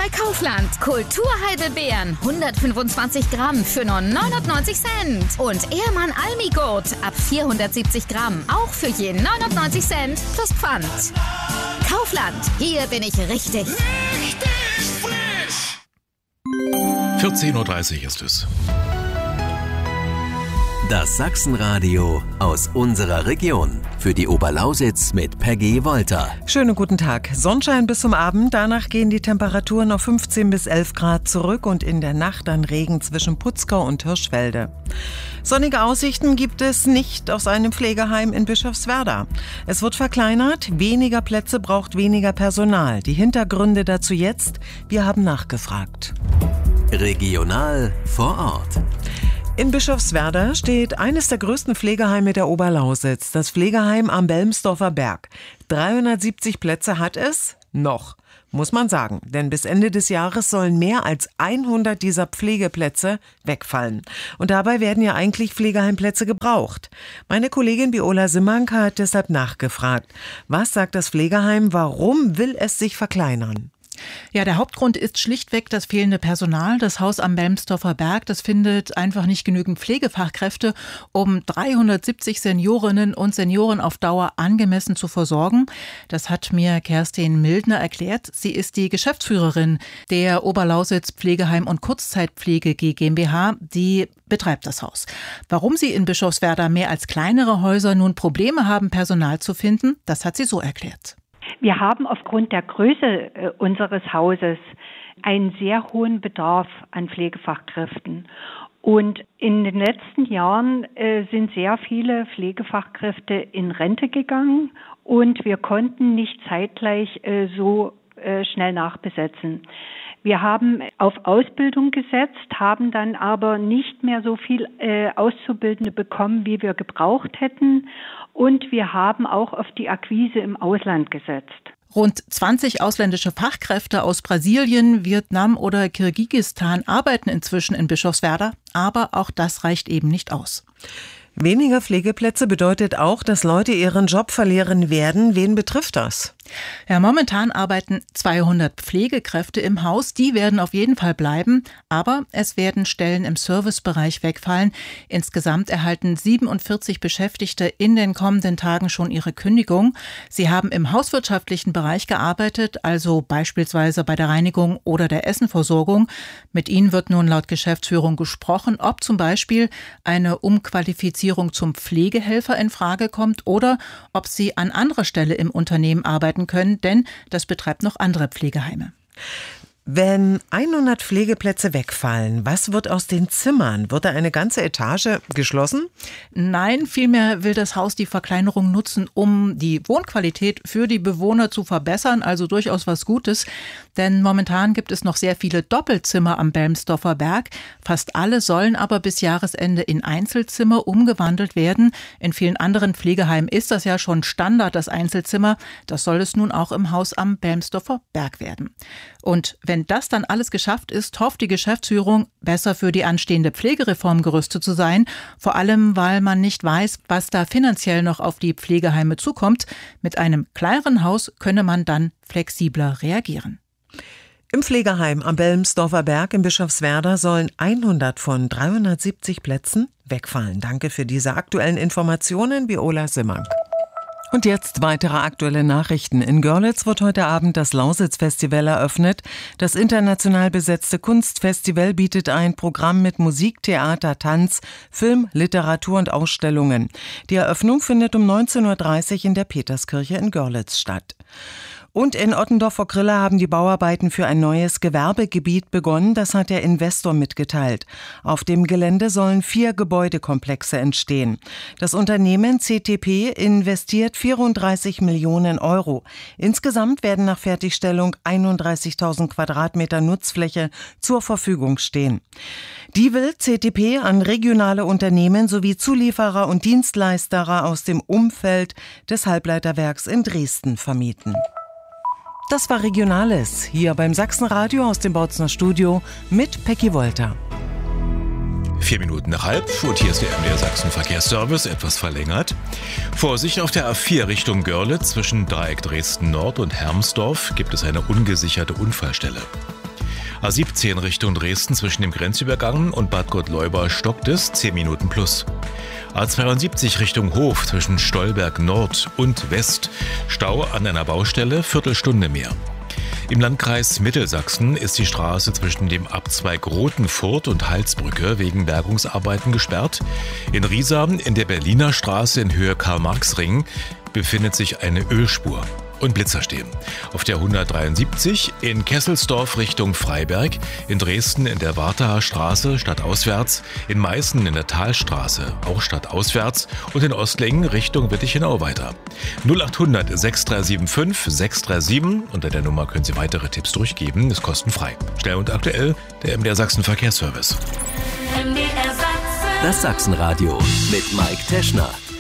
bei Kaufland. Kulturheidelbeeren 125 Gramm für nur 99 Cent. Und Ehrmann Almigurt ab 470 Gramm auch für je 99 Cent plus Pfand. Kaufland, hier bin ich richtig. Richtig frisch! 14.30 Uhr ist es. Das Sachsenradio aus unserer Region. Für die Oberlausitz mit Peggy Wolter. Schönen guten Tag. Sonnenschein bis zum Abend. Danach gehen die Temperaturen auf 15 bis 11 Grad zurück und in der Nacht dann Regen zwischen Putzkau und Hirschfelde. Sonnige Aussichten gibt es nicht aus einem Pflegeheim in Bischofswerda. Es wird verkleinert, weniger Plätze braucht weniger Personal. Die Hintergründe dazu jetzt, wir haben nachgefragt. Regional vor Ort. In Bischofswerda steht eines der größten Pflegeheime der Oberlausitz, das Pflegeheim am Belmsdorfer Berg. 370 Plätze hat es noch, muss man sagen, denn bis Ende des Jahres sollen mehr als 100 dieser Pflegeplätze wegfallen. Und dabei werden ja eigentlich Pflegeheimplätze gebraucht. Meine Kollegin Viola Simmank hat deshalb nachgefragt. Was sagt das Pflegeheim, warum will es sich verkleinern? Ja, der Hauptgrund ist schlichtweg das fehlende Personal. Das Haus am Belmsdorfer Berg, das findet einfach nicht genügend Pflegefachkräfte, um 370 Seniorinnen und Senioren auf Dauer angemessen zu versorgen. Das hat mir Kerstin Mildner erklärt. Sie ist die Geschäftsführerin der Oberlausitz Pflegeheim- und Kurzzeitkpflege GmbH, die betreibt das Haus. Warum sie in Bischofswerda mehr als kleinere Häuser nun Probleme haben, Personal zu finden, das hat sie so erklärt. Wir haben aufgrund der Größe unseres Hauses einen sehr hohen Bedarf an Pflegefachkräften. Und in den letzten Jahren sind sehr viele Pflegefachkräfte in Rente gegangen und wir konnten nicht zeitgleich so schnell nachbesetzen. Wir haben auf Ausbildung gesetzt, haben dann aber nicht mehr so viel Auszubildende bekommen, wie wir gebraucht hätten. Und wir haben auch auf die Akquise im Ausland gesetzt. Rund 20 ausländische Fachkräfte aus Brasilien, Vietnam oder Kirgisistan arbeiten inzwischen in Bischofswerda. Aber auch das reicht eben nicht aus. Weniger Pflegeplätze bedeutet auch, dass Leute ihren Job verlieren werden. Wen betrifft das? Ja, momentan arbeiten 200 Pflegekräfte im Haus. Die werden auf jeden Fall bleiben. Aber es werden Stellen im Servicebereich wegfallen. Insgesamt erhalten 47 Beschäftigte in den kommenden Tagen schon ihre Kündigung. Sie haben im hauswirtschaftlichen Bereich gearbeitet, also beispielsweise bei der Reinigung oder der Essenversorgung. Mit ihnen wird nun laut Geschäftsführung gesprochen, ob zum Beispiel eine Umqualifizierung zum Pflegehelfer in Frage kommt oder ob sie an anderer Stelle im Unternehmen arbeiten können, denn das betreibt noch andere Pflegeheime. Wenn 100 Pflegeplätze wegfallen, was wird aus den Zimmern? Wird da eine ganze Etage geschlossen? Nein, vielmehr will das Haus die Verkleinerung nutzen, um die Wohnqualität für die Bewohner zu verbessern, also durchaus was Gutes. Denn momentan gibt es noch sehr viele Doppelzimmer am Belmsdorfer Berg. Fast alle sollen aber bis Jahresende in Einzelzimmer umgewandelt werden. In vielen anderen Pflegeheimen ist das ja schon Standard, das Einzelzimmer. Das soll es nun auch im Haus am Belmsdorfer Berg werden. Und wenn das dann alles geschafft ist, hofft die Geschäftsführung, besser für die anstehende Pflegereform gerüstet zu sein. Vor allem, weil man nicht weiß, was da finanziell noch auf die Pflegeheime zukommt. Mit einem kleineren Haus könne man dann flexibler reagieren. Im Pflegeheim am Belmsdorfer Berg in Bischofswerda sollen 100 von 370 Plätzen wegfallen. Danke für diese aktuellen Informationen, Viola Simmank. Und jetzt weitere aktuelle Nachrichten. In Görlitz wird heute Abend das Lausitz-Festival eröffnet. Das international besetzte Kunstfestival bietet ein Programm mit Musik, Theater, Tanz, Film, Literatur und Ausstellungen. Die Eröffnung findet um 19.30 Uhr in der Peterskirche in Görlitz statt. Und in Ottendorf vor Grille haben die Bauarbeiten für ein neues Gewerbegebiet begonnen. Das hat der Investor mitgeteilt. Auf dem Gelände sollen 4 Gebäudekomplexe entstehen. Das Unternehmen CTP investiert 34 Millionen Euro. Insgesamt werden nach Fertigstellung 31.000 Quadratmeter Nutzfläche zur Verfügung stehen. Die will CTP an regionale Unternehmen sowie Zulieferer und Dienstleister aus dem Umfeld des Halbleiterwerks in Dresden vermieten. Das war Regionales, hier beim Sachsenradio aus dem Bautzner Studio mit Peggy Wolter. 4 Minuten nach halb und hier ist der MDR Sachsen Verkehrsservice, etwas verlängert. Vorsicht auf der A4 Richtung Görlitz zwischen Dreieck Dresden Nord und Hermsdorf gibt es eine ungesicherte Unfallstelle. A17 Richtung Dresden zwischen dem Grenzübergang und Bad Gottleuba stockt es, 10 Minuten plus. A72 Richtung Hof zwischen Stolberg Nord und West. Stau an einer Baustelle, Viertelstunde mehr. Im Landkreis Mittelsachsen ist die Straße zwischen dem Abzweig Rothenfurt und Halsbrücke wegen Bergungsarbeiten gesperrt. In Riesa in der Berliner Straße in Höhe Karl-Marx-Ring befindet sich eine Ölspur und Blitzer stehen. Auf der 173 in Kesselsdorf Richtung Freiberg, in Dresden in der Wartacher Straße stadtauswärts, in Meißen in der Talstraße auch stadtauswärts und in Ostlingen Richtung Wittichenau weiter. 0800 6375 637, unter der Nummer können Sie weitere Tipps durchgeben, ist kostenfrei. Schnell und aktuell der MDR Sachsen Verkehrsservice. Das Sachsenradio mit Mike Teschner.